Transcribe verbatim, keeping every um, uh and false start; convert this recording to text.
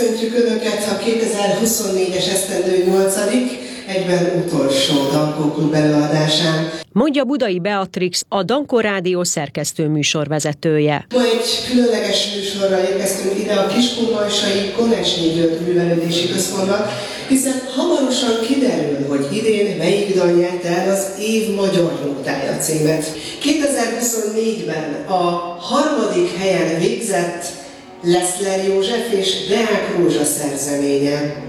köszöntjük Önöket a kétezer-huszonnégyes esztendő nyolcadik egyben utolsó Dankó Klub előadásán. Mondja Budai Beatrix, a Dankó Rádió szerkesztő műsorvezetője. Ma egy különleges műsorral érkeztünk ide a Kiskunmalsai Konecny György Művelődési Központba, hiszen hamarosan kiderül, hogy idén melyik dal nyerte el az év magyar nótája címet. kétezer-huszonnégyben a harmadik helyen végzett Leszler József és Deák Rózsa szerzeménye.